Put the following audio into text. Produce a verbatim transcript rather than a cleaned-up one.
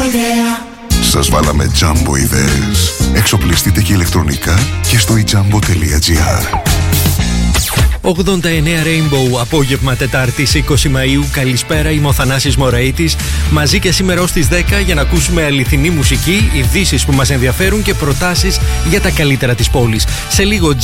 ιδέα. Σας βάλαμε Jumbo ιδέες. Εξοπλιστείτε και ηλεκτρονικά και στο e jumbo τελεία gr. ογδόντα εννέα Rainbow, απόγευμα Τετάρτης είκοσι Μαΐου. Καλησπέρα, είμαι ο Θανάσης Μωραΐτης. Μαζί και σήμερα ως τις δέκα για να ακούσουμε αληθινή μουσική, ειδήσεις που μας ενδιαφέρουν και προτάσεις για τα καλύτερα της πόλης. Σε λίγο